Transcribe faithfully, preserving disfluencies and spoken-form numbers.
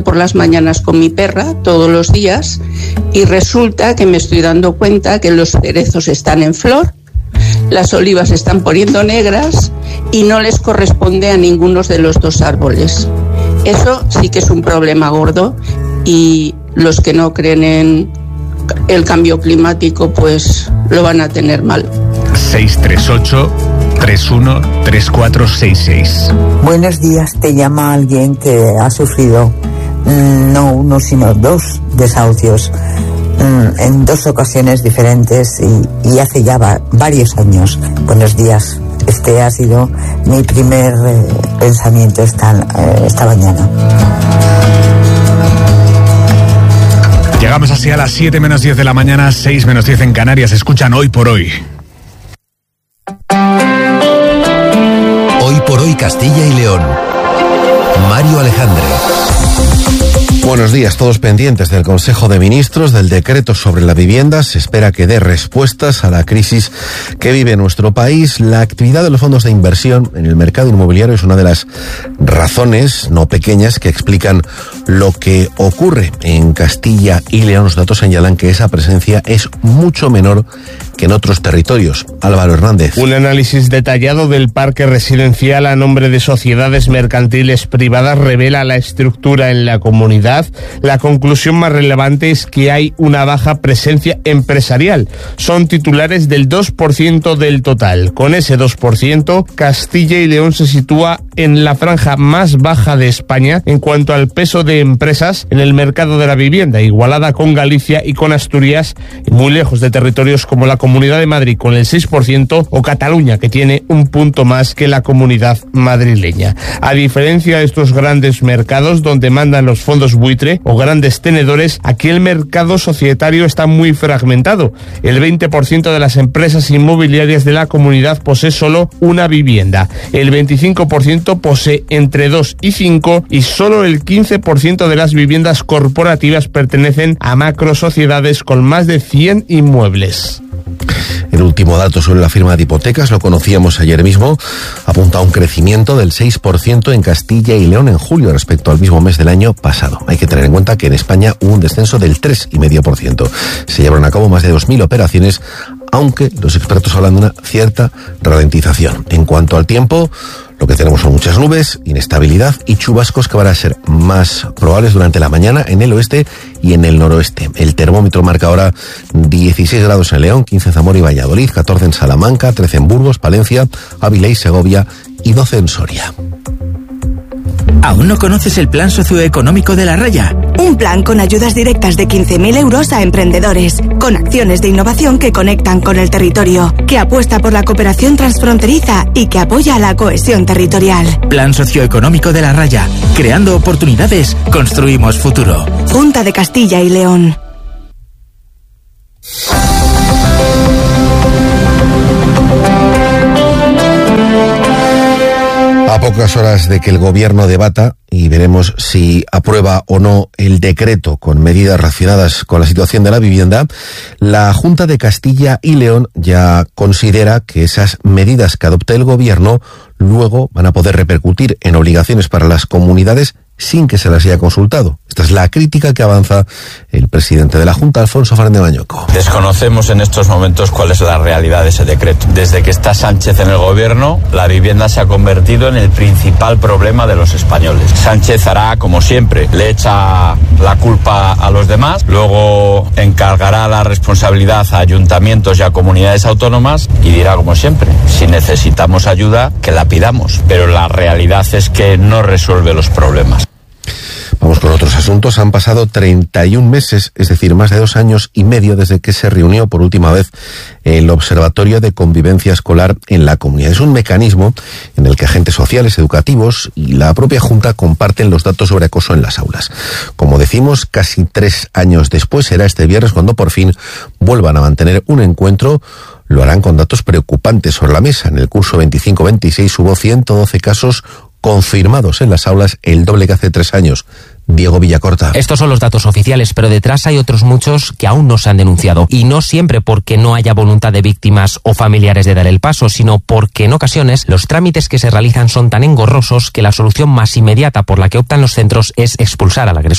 por las mañanas con mi perra todos los días y resulta que me estoy dando cuenta que los cerezos están en flor, las olivas se están poniendo negras y no les corresponde a ninguno de los dos árboles. Eso sí que es un problema gordo y los que no creen en el cambio climático pues lo van a tener mal. seis tres ocho, tres uno, tres cuatro seis seis. Buenos días, te llama alguien que ha sufrido mmm, no uno sino dos desahucios mmm, en dos ocasiones diferentes y, y hace ya va, varios años. Buenos días, este ha sido mi primer eh, pensamiento esta, eh, esta mañana. Llegamos así a las siete menos diez de la mañana, seis menos diez en Canarias. Escuchan Hoy por Hoy. Hoy por Hoy Castilla y León. Mario Alejandre. Buenos días, todos pendientes del Consejo de Ministros, del decreto sobre la vivienda. Se espera que dé respuestas a la crisis que vive nuestro país. La actividad de los fondos de inversión en el mercado inmobiliario es una de las razones, no pequeñas, que explican lo que ocurre en Castilla y León. Los datos señalan que esa presencia es mucho menor que en otros territorios. Álvaro Hernández. Un análisis detallado del parque residencial a nombre de sociedades mercantiles privadas revela la estructura en la comunidad. La conclusión más relevante es que hay una baja presencia empresarial. Son titulares del dos por ciento del total. Con ese dos por ciento, Castilla y León se sitúa en la franja más baja de España en cuanto al peso de empresas en el mercado de la vivienda, igualada con Galicia y con Asturias, y muy lejos de territorios como la Comunidad de Madrid con el seis por ciento o Cataluña, que tiene un punto más que la comunidad madrileña. A diferencia de estos grandes mercados donde mandan los fondos buitre o grandes tenedores, aquí el mercado societario está muy fragmentado. El veinte por ciento de las empresas inmobiliarias de la comunidad posee solo una vivienda, el veinticinco por ciento posee entre dos y cinco y solo el quince por ciento de las viviendas corporativas pertenecen a macro sociedades con más de cien inmuebles. El último dato sobre la firma de hipotecas, lo conocíamos ayer mismo, apunta a un crecimiento del seis por ciento en Castilla y León en julio respecto al mismo mes del año pasado. Hay que tener en cuenta que en España hubo un descenso del tres coma cinco por ciento. Se llevaron a cabo más de dos mil operaciones, aunque los expertos hablan de una cierta ralentización. En cuanto al tiempo, lo que tenemos son muchas nubes, inestabilidad y chubascos que van a ser más probables durante la mañana en el oeste y en el noroeste. El termómetro marca ahora dieciséis grados en León, quince en Zamora y Valladolid, catorce en Salamanca, trece en Burgos, Palencia, Ávila y Segovia y doce en Soria. ¿Aún no conoces el plan socioeconómico de La Raya? Un plan con ayudas directas de quince mil euros a emprendedores, con acciones de innovación que conectan con el territorio, que apuesta por la cooperación transfronteriza y que apoya a la cohesión territorial. Plan socioeconómico de La Raya. Creando oportunidades, construimos futuro. Junta de Castilla y León. A pocas horas de que el gobierno debata y veremos si aprueba o no el decreto con medidas relacionadas con la situación de la vivienda, la Junta de Castilla y León ya considera que esas medidas que adopte el gobierno luego van a poder repercutir en obligaciones para las comunidades sin que se las haya consultado. Esta es la crítica que avanza el presidente de la Junta, Alfonso Fernández Mañueco. Desconocemos en estos momentos cuál es la realidad de ese decreto. Desde que está Sánchez en el gobierno, la vivienda se ha convertido en el principal problema de los españoles. Sánchez hará, como siempre, le echa la culpa a los demás, luego encargará la responsabilidad a ayuntamientos y a comunidades autónomas y dirá, como siempre, si necesitamos ayuda, que la pidamos. Pero la realidad es que no resuelve los problemas. Vamos con otros asuntos. Han pasado treinta y un meses, es decir, más de dos años y medio desde que se reunió por última vez el Observatorio de Convivencia Escolar en la comunidad. Es un mecanismo en el que agentes sociales, educativos y la propia Junta comparten los datos sobre acoso en las aulas. Como decimos, casi tres años después, será este viernes cuando por fin vuelvan a mantener un encuentro. Lo harán con datos preocupantes sobre la mesa. En el curso veinticinco veintiséis hubo ciento doce casos confirmados en las aulas, el doble que hace tres años. Diego Villacorta. Estos son los datos oficiales, pero detrás hay otros muchos que aún no se han denunciado. Y no siempre porque no haya voluntad de víctimas o familiares de dar el paso, sino porque en ocasiones los trámites que se realizan son tan engorrosos que la solución más inmediata por la que optan los centros es expulsar al agresor.